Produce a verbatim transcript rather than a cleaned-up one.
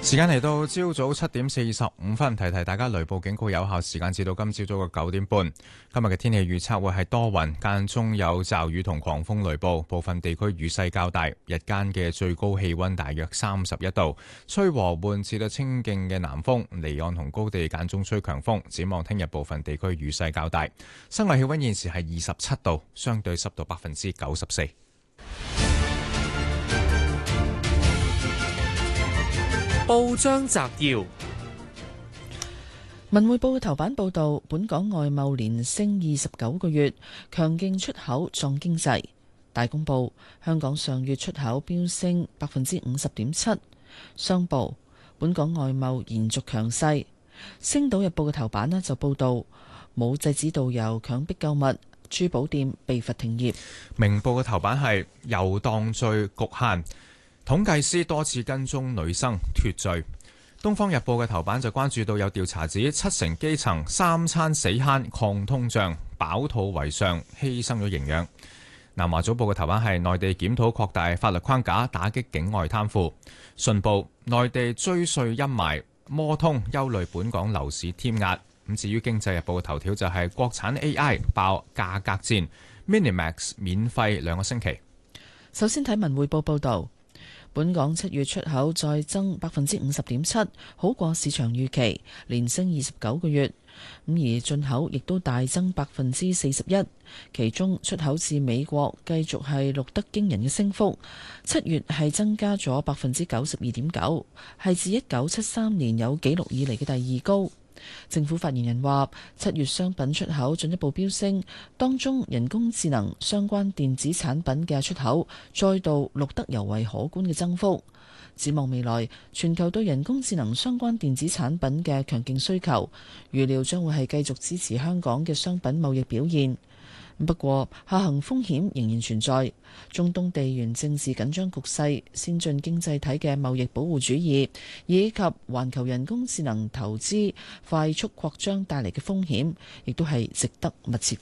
時間嚟到朝早七點四十五分，提提大家雷暴警告有效時間至到今朝早嘅九點半。今日嘅天氣預測會係多雲，間中有驟雨同狂風雷暴，部分地區雨勢較大。日間嘅最高氣溫大約三十一度，吹和緩至到清勁嘅南風，離岸同高地間中吹強風。展望聽日部分地區雨勢較大。室外氣溫現時係二十七度，相對濕度百分之九十四。 報章摘要：文匯報嘅頭版報道，本港外貿連升二十九個月，強勁出口壯經濟。大公報：香港上月出口飆升百分之五十點七。商報：本港外貿延續強勢。星島日報嘅頭版呢就報道，冇制止導遊強迫購物，珠寶店被罰停業。 明報嘅頭版係遊蕩罪局限。統計師多次跟蹤女生脫罪。東方日報嘅頭版就關注到有調查指七成基層三餐死慳抗通脹，飽肚為上，犧牲咗營養。南華早報嘅頭版係內地檢討擴大法律框架，打擊境外貪腐。信報：內地追稅陰霾，摩通憂慮本港樓市添壓。咁至於經濟日報嘅頭條就係國產 A I 爆價格戰 ，Minimax 免費兩個星期。 首先睇文匯報報道。本港七月出口再增百分之五十點七，好過市場預期，連升二十九個月。咁而進口亦都大增百分之四十一，其中出口至美國繼續係錄得驚人嘅升幅，七月係增加咗百分之九十二點九，係自一九七三年有紀錄以嚟嘅第二高。政府發言人話，七月商品出口進一步飆升，當中人工智能相關電子產品嘅出口再度錄得尤為可觀嘅增幅。展望未來，全球對人工智能相關電子產品嘅強勁需求，預料將會係繼續支持香港嘅商品貿易表現。不過，下行風險仍然存在。中東地緣政治緊張局勢、先進經濟體嘅貿易保護主義，以及環球人工智能投資快速擴張帶嚟嘅風險，亦都係值得密切